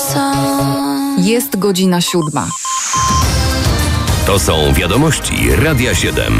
Jest godzina 7. To są wiadomości Radia 7.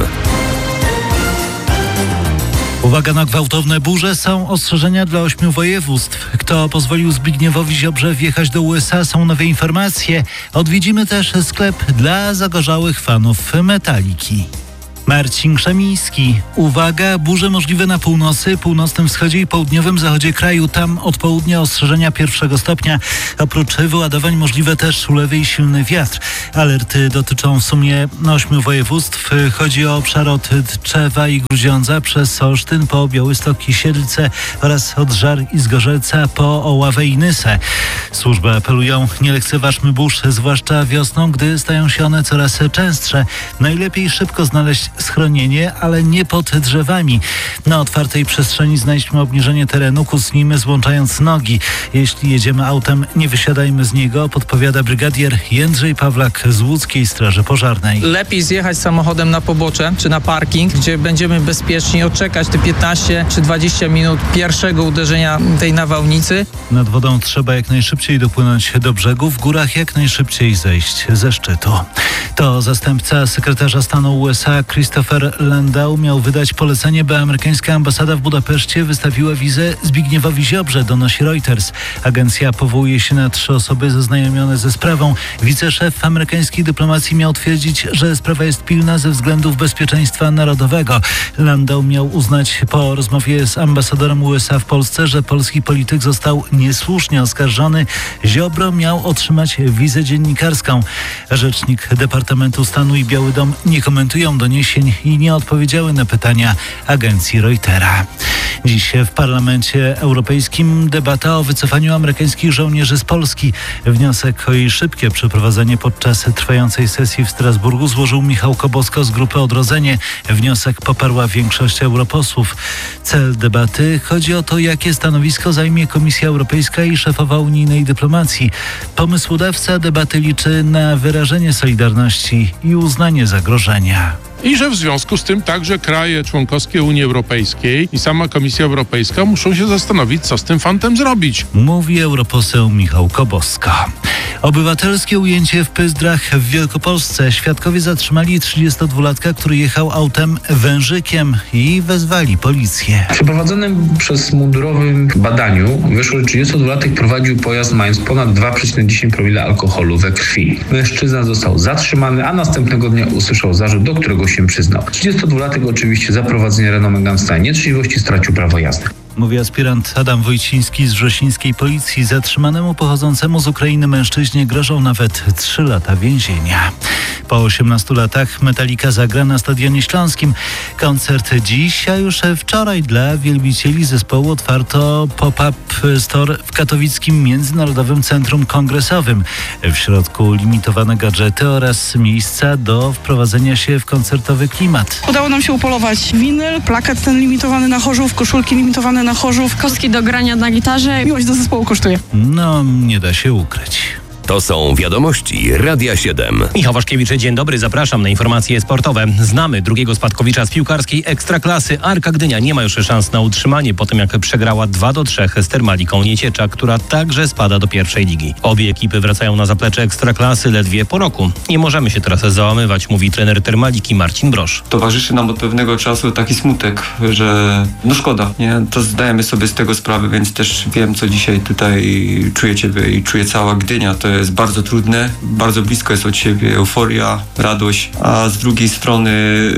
Uwaga na gwałtowne burze, są ostrzeżenia dla 8 województw. Kto pozwolił Zbigniewowi Ziobrze wjechać do USA, są nowe informacje. Odwiedzimy też sklep dla zagorzałych fanów Metaliki. Marcin Krzemiński. Uwaga, burze możliwe na północy, północnym wschodzie i południowym zachodzie kraju. Tam od południa ostrzeżenia 1 stopnia. Oprócz wyładowań możliwe też ulewy i silny wiatr. Alerty dotyczą w sumie 8 województw. Chodzi o obszar od Tczewa i Grudziądza przez Olsztyn po Białystok i Siedlce oraz od Żar i Zgorzelca po Oławę i Nysę. Służby apelują, nie lekceważmy burz, zwłaszcza wiosną, gdy stają się one coraz częstsze. Najlepiej szybko znaleźć schronienie, ale nie pod drzewami. Na otwartej przestrzeni znajdźmy obniżenie terenu, kucnijmy złączając nogi. Jeśli jedziemy autem, nie wysiadajmy z niego, podpowiada brygadier Jędrzej Pawlak z Łódzkiej Straży Pożarnej. Lepiej zjechać samochodem na pobocze czy na parking, gdzie będziemy bezpieczni odczekać te 15 czy 20 minut pierwszego uderzenia tej nawałnicy. Nad wodą trzeba jak najszybciej dopłynąć do brzegu, w górach jak najszybciej zejść ze szczytu. To zastępca sekretarza stanu USA Christopher Landau miał wydać polecenie, by amerykańska ambasada w Budapeszcie wystawiła wizę Zbigniewowi Ziobrze, donosi Reuters. Agencja powołuje się na 3 osoby zaznajomione ze sprawą. Wiceszef amerykańskiej dyplomacji miał twierdzić, że sprawa jest pilna ze względów bezpieczeństwa narodowego. Landau miał uznać po rozmowie z ambasadorem USA w Polsce, że polski polityk został niesłusznie oskarżony. Ziobro miał otrzymać wizę dziennikarską. Rzecznik Departamentu Stanu i Biały Dom nie komentują doniesień i nie odpowiedziały na pytania agencji Reutera. Dziś w Parlamencie Europejskim debata o wycofaniu amerykańskich żołnierzy z Polski. Wniosek o jej szybkie przeprowadzenie podczas trwającej sesji w Strasburgu złożył Michał Kobosko z Grupy Odrodzenie. Wniosek poparła większość europosłów. Cel debaty chodzi o to, jakie stanowisko zajmie Komisja Europejska i szefowa unijnej dyplomacji. Pomysłodawca debaty liczy na wyrażenie solidarności i uznanie zagrożenia. I że w związku z tym także kraje członkowskie Unii Europejskiej i sama Komisja Europejska muszą się zastanowić, co z tym fantem zrobić. Mówi europoseł Michał Koboska. Obywatelskie ujęcie w Pyzdrach w Wielkopolsce. Świadkowie zatrzymali 32-latka, który jechał autem Wężykiem i wezwali policję. W przeprowadzonym przez mundurowym badaniu wyszło, że 32-latek prowadził pojazd mając ponad 2,10 promila alkoholu we krwi. Mężczyzna został zatrzymany, a następnego dnia usłyszał zarzut, do którego się przyznał. 32-latek oczywiście za prowadzenie renomeganu stanu nietrzeźwości stracił prawo jazdy. Mówi aspirant Adam Wojciński z wrzesińskiej policji. Zatrzymanemu pochodzącemu z Ukrainy mężczyźnie grożą nawet 3 lata więzienia. Po 18 latach Metalika zagra na Stadionie Śląskim. Koncert dziś, a już wczoraj dla wielbicieli zespołu otwarto pop-up store w katowickim Międzynarodowym Centrum Kongresowym. W środku limitowane gadżety oraz miejsca do wprowadzenia się w koncertowy klimat. Udało nam się upolować winyl, plakat ten limitowany na Chorzów, koszulki limitowane na Chorzów, kostki do grania na gitarze. Miłość do zespołu kosztuje. No, nie da się ukryć. To są wiadomości Radia 7. Michał Waszkiewicz, dzień dobry, zapraszam na informacje sportowe. Znamy drugiego spadkowicza z piłkarskiej Ekstraklasy. Arka Gdynia nie ma już szans na utrzymanie po tym, jak przegrała 2-3 z Termaliką Nieciecza, która także spada do pierwszej ligi. Obie ekipy wracają na zaplecze Ekstraklasy ledwie po roku. Nie możemy się teraz załamywać, mówi trener Termaliki Marcin Brosz. Towarzyszy nam od pewnego czasu taki smutek, że szkoda, nie? To zdajemy sobie z tego sprawę, więc też wiem, co dzisiaj tutaj czujecie wy i czuje cała Gdynia. To jest bardzo trudne, bardzo blisko jest od siebie euforia, radość, a z drugiej strony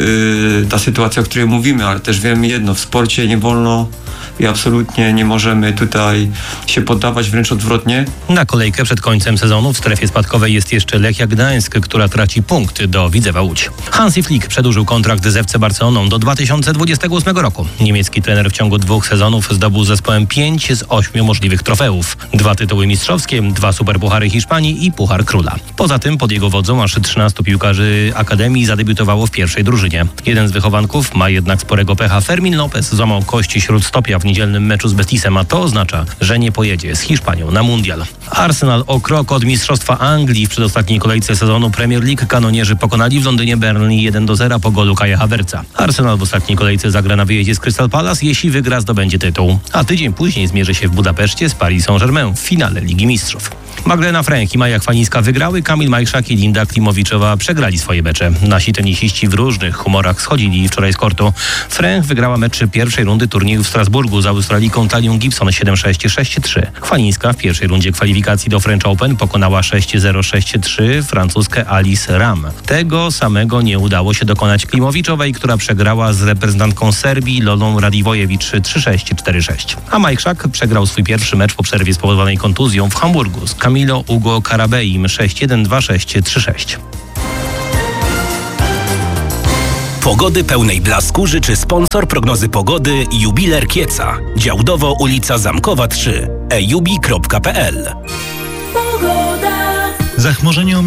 ta sytuacja, o której mówimy, ale też wiemy jedno, w sporcie nie wolno i absolutnie nie możemy tutaj się poddawać, wręcz odwrotnie. Na kolejkę przed końcem sezonu w strefie spadkowej jest jeszcze Lechia Gdańsk, która traci punkt do Widzewa Łódź. Hansi Flick przedłużył kontrakt z FC Barceloną do 2028 roku. Niemiecki trener w ciągu 2 sezonów zdobył z zespołem 5 z 8 możliwych trofeów. 2 tytuły mistrzowskie, 2 superpuchary hiszpańskie Hiszpanii i Puchar Króla. Poza tym pod jego wodzą aż 13 piłkarzy Akademii zadebiutowało w pierwszej drużynie. Jeden z wychowanków ma jednak sporego pecha. Fermin Lopez złamał kości śródstopia w niedzielnym meczu z Betisem, a to oznacza, że nie pojedzie z Hiszpanią na mundial. Arsenal o krok od mistrzostwa Anglii. W przedostatniej kolejce sezonu Premier League kanonierzy pokonali w Londynie Burnley 1-0 po golu Kaja Havertza. Arsenal w ostatniej kolejce zagra na wyjeździe z Crystal Palace, jeśli wygra, zdobędzie tytuł. A tydzień później zmierzy się w Budapeszcie z Paris Saint-Germain w finale Ligi Mistrzów. Magdalena Fręch i Maja Chwalińska wygrały, Kamil Majchrzak i Linda Klimowiczowa przegrali swoje mecze. Nasi tenisiści w różnych humorach schodzili wczoraj z kortu. Fręch wygrała mecz pierwszej rundy turnieju w Strasburgu z Australijką Talią Gibson 7-6, 6-3. Chwalińska w pierwszej rundzie kwalifikacji do French Open pokonała 6-0, 6-3 francuskę Alice Ram. Tego samego nie udało się dokonać Klimowiczowej, która przegrała z reprezentantką Serbii Lolą Radivojewicz 3-6, 4-6. A Majchrzak przegrał swój pierwszy mecz po przerwie spowodowanej kontuzją w Hamburgu z Camilo Ugo Carabeim 6-1, 2-6, 3-6. Pogody pełnej blasku życzy sponsor prognozy pogody Jubiler Kieca. Działdowo ulica Zamkowa 3. ejubi.pl. Zachmurzenie